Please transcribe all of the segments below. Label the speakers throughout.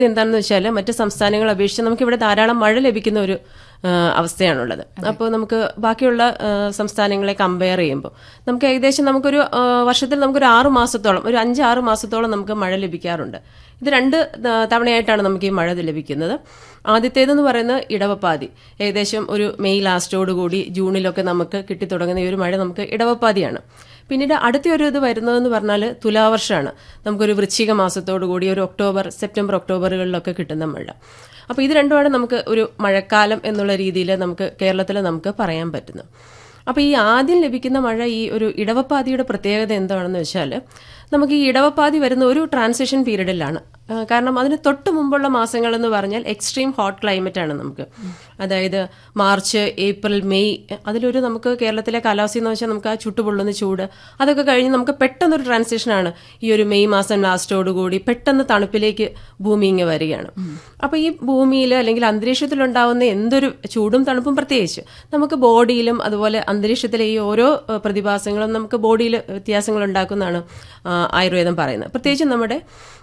Speaker 1: എന്താണെന്ന് വെച്ചാൽ മറ്റ് സംസ്ഥാനങ്ങളെ അപേക്ഷിച്ച് നമുക്കിവിടെ ധാരാളം മഴ ലഭിക്കുന്ന ഒരു അവസ്ഥയാണുള്ളത്. അപ്പോൾ നമുക്ക് ബാക്കിയുള്ള സംസ്ഥാനങ്ങളെ കമ്പയർ ചെയ്യുമ്പോൾ നമുക്ക് ഏകദേശം നമുക്കൊരു വർഷത്തിൽ നമുക്കൊരു 6 മാസത്തോളം, ഒരു 5-6 മാസത്തോളം നമുക്ക് മഴ ലഭിക്കാറുണ്ട്. ഇത് 2 തവണയായിട്ടാണ് നമുക്ക് ഈ മഴ ലഭിക്കുന്നത്. ആദ്യത്തേതെന്ന് പറയുന്നത് ഇടവപ്പാതി, ഏകദേശം ഒരു മെയ് ലാസ്റ്റോടുകൂടി ജൂണിലൊക്കെ നമുക്ക് കിട്ടിത്തുടങ്ങുന്ന ഈ ഒരു മഴ നമുക്ക് ഇടവപ്പാതിയാണ്. പിന്നീട് അടുത്തൊരു ഇത് വരുന്നതെന്ന് പറഞ്ഞാൽ തുലാവർഷമാണ്. നമുക്കൊരു വൃശ്ചിക മാസത്തോടു കൂടി ഒരു സെപ്റ്റംബർ ഒക്ടോബറുകളിലൊക്കെ കിട്ടുന്ന മഴ. അപ്പോൾ ഇത് രണ്ടുമാണ് നമുക്ക് ഒരു മഴക്കാലം എന്നുള്ള രീതിയിൽ നമുക്ക് കേരളത്തിൽ നമുക്ക് പറയാൻ പറ്റുന്നത്. അപ്പോൾ ഈ ആദ്യം ലഭിക്കുന്ന മഴ, ഈ ഒരു ഇടവപ്പാതിയുടെ പ്രത്യേകത എന്താണെന്ന് വെച്ചാൽ നമുക്ക് ഈ ഇടവപ്പാതി വരുന്ന ഒരു ട്രാൻസിഷൻ പീരീഡിലാണ്. കാരണം അതിന് തൊട്ട് മുമ്പുള്ള മാസങ്ങൾ എന്ന് പറഞ്ഞാൽ എക്സ്ട്രീം ഹോട്ട് ക്ലൈമറ്റ് ആണ് നമുക്ക്. അതായത് മാർച്ച്, ഏപ്രിൽ, മെയ്, അതിലൊരു നമുക്ക് കേരളത്തിലെ കാലാവസ്ഥ എന്ന് വെച്ചാൽ നമുക്ക് ആ ചുട്ടുപൊള്ളുന്ന ചൂട് അതൊക്കെ കഴിഞ്ഞ് നമുക്ക് പെട്ടെന്നൊരു ട്രാൻസിഷനാണ്. ഈ ഒരു മെയ് മാസം ലാസ്റ്റോടുകൂടി പെട്ടെന്ന് തണുപ്പിലേക്ക് ഭൂമി ഇങ്ങ് വരികയാണ്. അപ്പോൾ ഈ ഭൂമിയിൽ അല്ലെങ്കിൽ അന്തരീക്ഷത്തിലുണ്ടാവുന്ന എന്തൊരു ചൂടും തണുപ്പും പ്രത്യേകിച്ച് നമുക്ക് ബോഡിയിലും അതുപോലെ അന്തരീക്ഷത്തിലെ ഈ ഓരോ പ്രതിഭാസങ്ങളും നമുക്ക് ബോഡിയിൽ വ്യത്യാസങ്ങൾ ഉണ്ടാക്കുന്നതാണ് ആയുർവേദം പറയുന്നത്. പ്രത്യേകിച്ച് നമ്മുടെ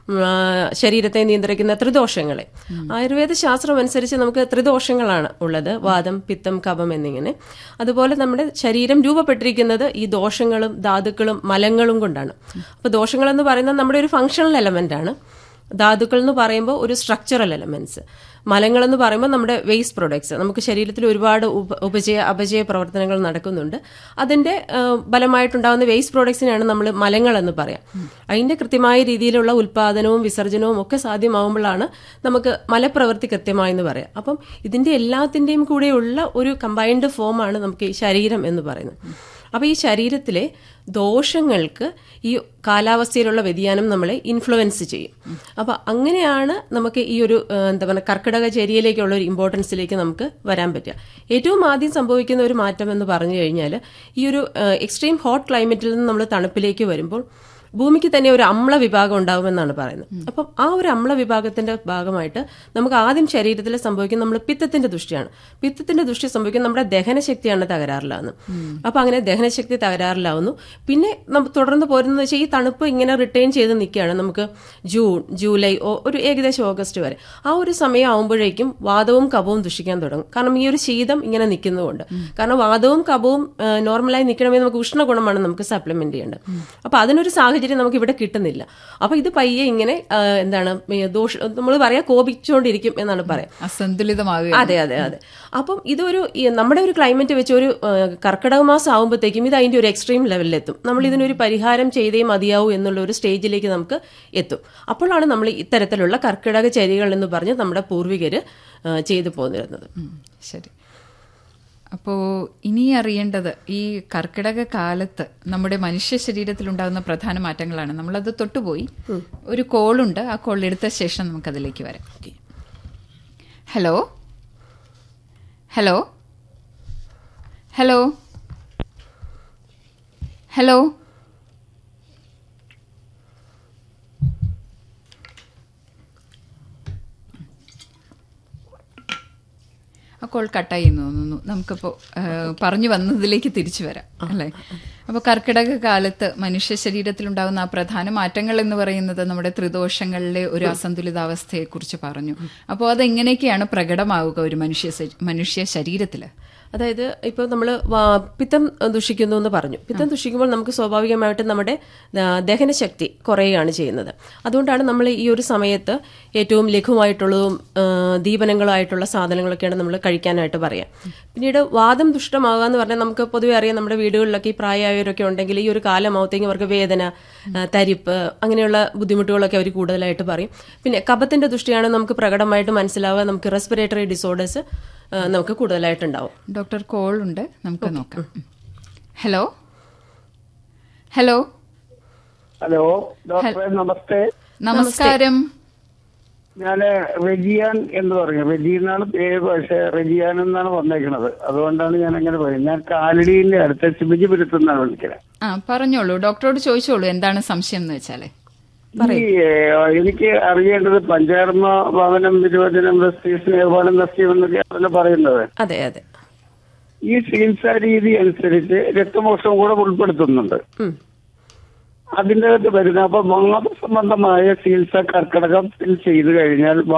Speaker 1: ശരീരത്തെ നിയന്ത്രിക്കുന്ന ത്രിദോഷങ്ങളെ. ആയുർവേദ ശാസ്ത്രം അനുസരിച്ച് നമുക്ക് ത്രിദോഷങ്ങളാണ് ഉള്ളത്: വാതം, പിത്തം, കഫം എന്നിങ്ങനെ. അതുപോലെ നമ്മുടെ ശരീരം രൂപപ്പെട്ടിരിക്കുന്നത് ഈ ദോഷങ്ങളും ധാതുക്കളും മലങ്ങളും കൊണ്ടാണ്. അപ്പോൾ ദോഷങ്ങൾ എന്ന് പറയുന്നത് നമ്മുടെ ഒരു ഫങ്ഷണൽ എലമെന്റ് ആണ്. ധാതുക്കൾ എന്ന് പറയുമ്പോൾ ഒരു സ്ട്രക്ചറൽ എലമെന്റ്സ്. മലങ്ങൾ എന്ന് പറയുമ്പോൾ നമ്മുടെ വേസ്റ്റ് പ്രൊഡക്ട്സ്. നമുക്ക് ശരീരത്തിൽ ഒരുപാട് അപചയ പ്രവർത്തനങ്ങൾ നടക്കുന്നുണ്ട്. അതിന്റെ ഫലമായിട്ടുണ്ടാകുന്ന വേസ്റ്റ് പ്രൊഡക്ട്സിനാണ് നമ്മൾ മലങ്ങൾ എന്ന് പറയാം. അതിന്റെ കൃത്യമായ രീതിയിലുള്ള ഉൽപാദനവും വിസർജനവും ഒക്കെ സാധ്യമാവുമ്പോഴാണ് നമുക്ക് മലപ്രവൃത്തി കൃത്യമായെന്ന് പറയാം. അപ്പം ഇതിന്റെ എല്ലാത്തിന്റെയും കൂടെയുള്ള ഒരു കമ്പൈൻഡ് ഫോമാണ് നമുക്ക് ഈ ശരീരം എന്ന് പറയുന്നത്. അപ്പോൾ ഈ ശരീരത്തിലെ ദോഷങ്ങൾക്ക് ഈ കാലാവസ്ഥയിലുള്ള വ്യതിയാനം നമ്മളെ ഇൻഫ്ലുവൻസ് ചെയ്യും. അപ്പോൾ അങ്ങനെയാണ് നമുക്ക് ഈ ഒരു എന്താ പറയുക കർക്കിടക ചേരിയിലേക്കുള്ള ഒരു ഇമ്പോർട്ടൻസിലേക്ക് നമുക്ക് വരാൻ പറ്റുക. ഏറ്റവും ആദ്യം സംഭവിക്കുന്ന ഒരു മാറ്റം എന്ന് പറഞ്ഞു കഴിഞ്ഞാൽ ഈ ഒരു എക്സ്ട്രീം ഹോട്ട് ക്ലൈമറ്റിൽ നിന്ന് നമ്മൾ തണുപ്പിലേക്ക് വരുമ്പോൾ ഭൂമിക്ക് തന്നെ ഒരു അമ്ല വിഭാഗം ഉണ്ടാകുമെന്നാണ് പറയുന്നത്. അപ്പം ആ ഒരു അമ്ല വിഭാഗത്തിന്റെ ഭാഗമായിട്ട് നമുക്ക് ആദ്യം ശരീരത്തിൽ സംഭവിക്കുന്ന നമ്മൾ പിത്തത്തിന്റെ ദുഷ്ടിയാണ്. പിത്തത്തിന്റെ ദുഷ്ടി സംഭവിക്കുന്ന നമ്മുടെ ദഹനശക്തിയാണ് തകരാറിലാവുന്നത്. അപ്പൊ അങ്ങനെ ദഹനശക്തി തകരാറിലാവുന്നു. പിന്നെ തുടർന്ന് പോരുന്നത് വെച്ചാൽ ഈ തണുപ്പ് ഇങ്ങനെ റിട്ടേൺ ചെയ്ത് നിൽക്കുകയാണ്. നമുക്ക് ജൂൺ, ജൂലൈ, ഒരു ഏകദേശം ഓഗസ്റ്റ് വരെ ആ ഒരു സമയം ആവുമ്പോഴേക്കും വാതവും കഫവും ദുഷിക്കാൻ തുടങ്ങും. കാരണം ഈ ഒരു ശീതം ഇങ്ങനെ നിൽക്കുന്നതുകൊണ്ട്. കാരണം വാതവും കഫവും നോർമലായി നിൽക്കണമെങ്കിൽ നമുക്ക് ഉഷ്ണഗുണമാണ് നമുക്ക് സപ്ലിമെന്റ് ചെയ്യേണ്ടത്. അപ്പൊ അതിനൊരു സാഹചര്യം നമുക്ക് ഇവിടെ കിട്ടുന്നില്ല. അപ്പൊ ഇത് പയ്യെ ഇങ്ങനെ എന്താണ് നമ്മൾ പറയാ കോപിച്ചുകൊണ്ടിരിക്കും എന്നാണ് പറയാം,
Speaker 2: അസന്തുലിതമാകുക.
Speaker 1: അതെ അതെ അതെ. അപ്പം ഇതൊരു നമ്മുടെ ഒരു ക്ലൈമറ്റ് വെച്ച് ഒരു കർക്കിടക മാസം ആകുമ്പോഴത്തേക്കും ഇത് അതിന്റെ ഒരു എക്സ്ട്രീം ലെവലിലെത്തും. നമ്മൾ ഇതിനൊരു പരിഹാരം ചെയ്തേ മതിയാവൂ എന്നുള്ള ഒരു സ്റ്റേജിലേക്ക് നമുക്ക് എത്തും. അപ്പോഴാണ് നമ്മൾ ഇത്തരത്തിലുള്ള കർക്കിടക ചര്യകൾ എന്ന് പറഞ്ഞ് നമ്മുടെ പൂർവികര് ചെയ്തു പോന്നിരുന്നത്.
Speaker 2: ശരി. അപ്പോൾ ഇനി അറിയേണ്ടത് ഈ കർക്കിടക കാലത്ത് നമ്മുടെ മനുഷ്യ ശരീരത്തിലുണ്ടാകുന്ന പ്രധാന മാറ്റങ്ങളാണ്. നമ്മളത് തൊട്ടുപോയി. ഒരു കോളുണ്ട്, ആ കോൾ എടുത്ത ശേഷം നമുക്കതിലേക്ക് വരാം. ഹലോ ഹലോ ഹലോ ഹലോ ആ കോൾ കട്ടായി എന്ന് തോന്നുന്നു. നമുക്കിപ്പോൾ പറഞ്ഞു വന്നതിലേക്ക് തിരിച്ചു വരാം അല്ലേ. അപ്പോൾ കർക്കിടക കാലത്ത് മനുഷ്യ ശരീരത്തിലുണ്ടാകുന്ന ആ പ്രധാന മാറ്റങ്ങൾ എന്ന് പറയുന്നത് നമ്മുടെ ത്രിദോഷങ്ങളിലെ ഒരു അസന്തുലിതാവസ്ഥയെക്കുറിച്ച് പറഞ്ഞു. അപ്പോൾ അതെങ്ങനെയൊക്കെയാണ് പ്രകടമാവുക ഒരു മനുഷ്യ ശരീരത്തിൽ?
Speaker 1: അതായത് ഇപ്പോൾ നമ്മൾ പിത്തം ദുഷിക്കുന്നു എന്ന് പറഞ്ഞു. പിത്തം ദുഷിക്കുമ്പോൾ നമുക്ക് സ്വാഭാവികമായിട്ട് നമ്മുടെ ദഹനശക്തി കുറയുകയാണ് ചെയ്യുന്നത്. അതുകൊണ്ടാണ് നമ്മൾ ഈ ഒരു സമയത്ത് ഏറ്റവും ലഘുവായിട്ടുള്ളതും ദീപനങ്ങളായിട്ടുള്ള സാധനങ്ങളൊക്കെയാണ് നമ്മൾ കഴിക്കാനായിട്ട് പറയാം. പിന്നീട് വാദം ദുഷ്ടമാകുക എന്ന് പറഞ്ഞാൽ നമുക്ക് പൊതുവെ അറിയാം, നമ്മുടെ വീടുകളിലൊക്കെ ഈ പ്രായമായവരൊക്കെ ഉണ്ടെങ്കിൽ ഈ ഒരു കാലമാവത്തേക്കും അവർക്ക് വേദന, തരിപ്പ്, അങ്ങനെയുള്ള ബുദ്ധിമുട്ടുകളൊക്കെ അവർ കൂടുതലായിട്ട് പറയും. പിന്നെ കഫത്തിന്റെ ദുഷ്ടിയാണ് നമുക്ക് പ്രകടമായിട്ട് മനസ്സിലാവുക. നമുക്ക് റെസ്പിറേറ്ററി ഡിസോർഡേഴ്സ് നമുക്ക് കൂടുതലായിട്ടുണ്ടാവും.
Speaker 2: ഡോക്ടർ കോൾ ഉണ്ട്, നമുക്ക് നോക്കാം. ഹലോ ഹലോ
Speaker 3: ഹലോ ഡോക്ടറെ, നമസ്തേ.
Speaker 2: നമസ്കാരം.
Speaker 3: ഞാൻ റെജിയാൻ എന്ന് പറഞ്ഞു. റെജിന്നാണ് പേര്, പക്ഷെ റെജിയാൻ എന്നാണ് വന്നേക്കണത്. അതുകൊണ്ടാണ് ഞാൻ അങ്ങനെ പറയുന്നത്. ഞാൻ കാലടിയിലെ അടുത്ത ശിവജിപുരത്തുനിന്നാണ് വിളിക്കുന്നത്.
Speaker 2: പറഞ്ഞോളൂ, ഡോക്ടറോട് ചോദിച്ചോളൂ എന്താണ് സംശയം എന്ന് വെച്ചാലേ.
Speaker 3: എനിക്ക് അറിയേണ്ടത് പഞ്ചകർമ്മ ഭവനം, വിരോചനം, സ്നേഹപാഠം, നസ്യം എന്നൊക്കെയാണല്ലോ പറയുന്നത്.
Speaker 1: അതെ അതെ.
Speaker 3: ഈ ചികിത്സാ രീതി അനുസരിച്ച് രക്തമോക്ഷം കൂടെ ഉൾപ്പെടുത്തുന്നുണ്ട്. അതിൻ്റെ അകത്ത് വരുന്നത്. അപ്പൊ വാദ സംബന്ധമായ ചികിത്സ കർക്കിടകത്തിൽ ചെയ്തു കഴിഞ്ഞാൽ